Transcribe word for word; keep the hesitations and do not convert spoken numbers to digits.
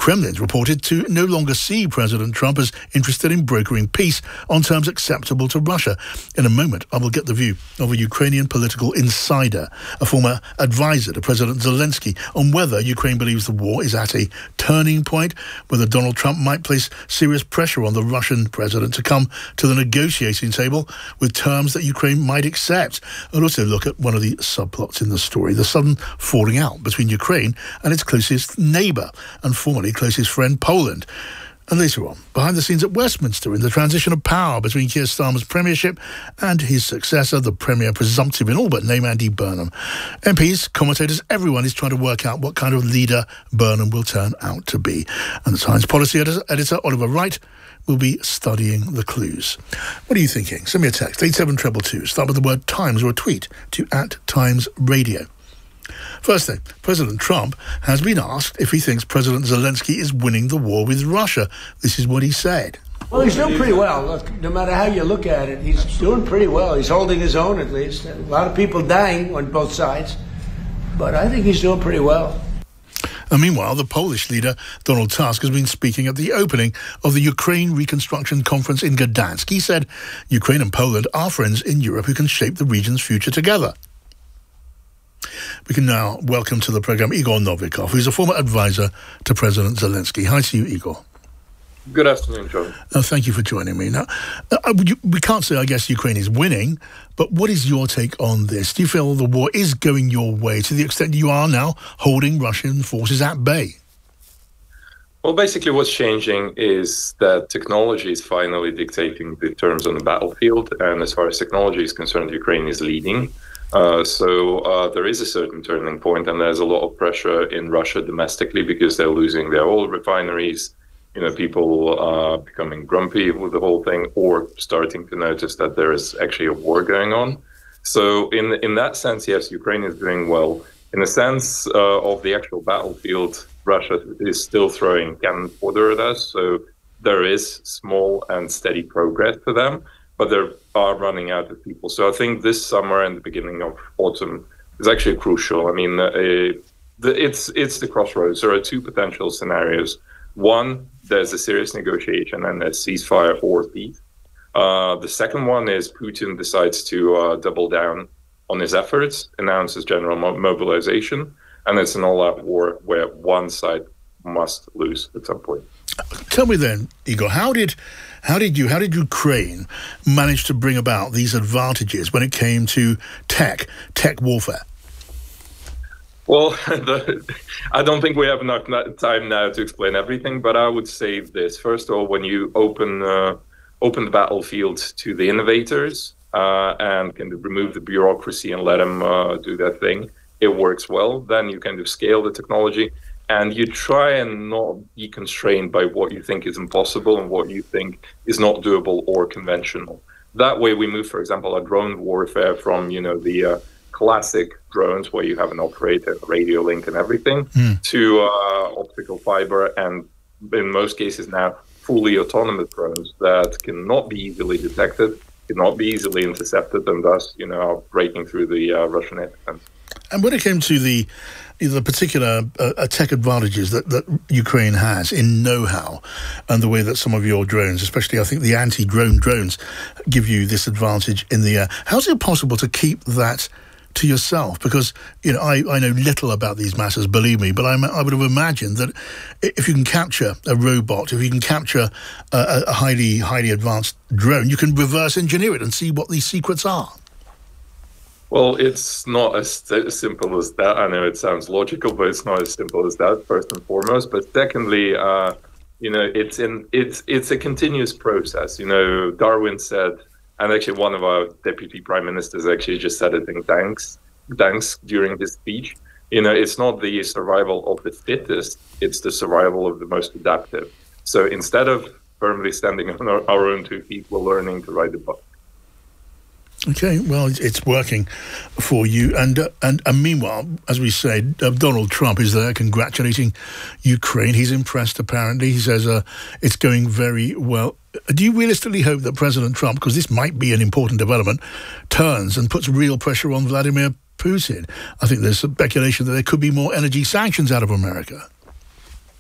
Kremlin's reported to no longer see President Trump as interested in brokering peace on terms acceptable to Russia. In a moment, I will get the view of a Ukrainian political insider, a former advisor to President Zelensky, on whether Ukraine believes the war is at a turning point, whether Donald Trump might place serious pressure on the Russian president to come to the negotiating table with terms that Ukraine might accept. I'll also look at one of the subplots in the story, the sudden falling out between Ukraine and its closest neighbour and formerly closest friend, Poland. And later on, behind the scenes at Westminster in the transition of power between Keir Starmer's premiership and his successor, the Premier presumptive in all but name, Andy Burnham. M Ps, commentators, everyone is trying to work out what kind of leader Burnham will turn out to be. And the Times policy editor, editor Oliver Wright, will be studying the clues. What are you thinking? Send me a text, eight seven two two two. Start with the word Times or a tweet to at Times Radio. First thing, President Trump has been asked if he thinks President Zelensky is winning the war with Russia. This is what he said. Well, he's doing pretty well. Look, no matter how you look at it, he's doing pretty well. He's holding his own, at least. A lot of people dying on both sides. But I think he's doing pretty well. And meanwhile, the Polish leader, Donald Tusk, has been speaking at the opening of the Ukraine Reconstruction Conference in Gdansk. He said Ukraine and Poland are friends in Europe who can shape the region's future together. We can now welcome to the programme Igor Novikov, who's a former advisor to President Zelensky. Hi to you, Igor. Good afternoon, John. Uh, thank you for joining me. Now, uh, you, we can't say, I guess, Ukraine is winning, but what is your take on this? Do you feel the war is going your way to the extent you are now holding Russian forces at bay? Well, basically what's changing is that technology is finally dictating the terms on the battlefield, and as far as technology is concerned, Ukraine is leading. Uh, so uh, there is a certain turning point, and there's a lot of pressure in Russia domestically because they're losing their oil refineries. You know, people uh, becoming grumpy with the whole thing, or starting to notice that there is actually a war going on. So in in that sense, yes, Ukraine is doing well. In the sense uh, of the actual battlefield, Russia is still throwing cannon fodder at us. So there is small and steady progress for them, but they are running out of people. So I think this summer and the beginning of autumn is actually crucial. I mean, uh, the, it's it's the crossroads. There are two potential scenarios. One, there's a serious negotiation and a ceasefire or peace. Uh, the second one is Putin decides to uh, double down on his efforts, announces general mo- mobilization, and it's an all-out war where one side must lose at some point. Tell me then, Igor, how did how did you how did Ukraine manage to bring about these advantages when it came to tech tech warfare? Well, the, I don't think we have enough time now to explain everything, but I would say this. First of all, when you open uh, open the battlefield to the innovators uh, and kind of remove the bureaucracy and let them uh, do their thing, it works well. Then you kind of scale the technology, and you try and not be constrained by what you think is impossible and what you think is not doable or conventional. That way we move, for example, a drone warfare from, you know, the uh, classic drones where you have an operator, a radio link and everything, mm. to uh, optical fiber, and in most cases now fully autonomous drones that cannot be easily detected, cannot be easily intercepted, and thus, you know, are breaking through the uh, Russian air defense. And when it came to the the particular uh, tech advantages that, that Ukraine has in know-how and the way that some of your drones, especially I think the anti-drone drones, give you this advantage in the air, how's it possible to keep that to yourself? Because, you know, I, I know little about these matters, believe me, but I, I would have imagined that if you can capture a robot, if you can capture a, a highly, highly advanced drone, you can reverse engineer it and see what these secrets are. Well, it's not as simple as that. I know it sounds logical, but it's not as simple as that, first and foremost. But secondly, uh, you know, it's in it's it's a continuous process. You know, Darwin said, and actually one of our deputy prime ministers actually just said it in Gdansk, Gdansk during his speech. You know, it's not the survival of the fittest, it's the survival of the most adaptive. So instead of firmly standing on our, our own two feet, we're learning to ride the bike. Okay, well, it's working for you. And uh, and, and meanwhile, as we said, uh, Donald Trump is there congratulating Ukraine. He's impressed, apparently. He says uh, it's going very well. Do you realistically hope that President Trump, because this might be an important development, turns and puts real pressure on Vladimir Putin? I think there's speculation that there could be more energy sanctions out of America.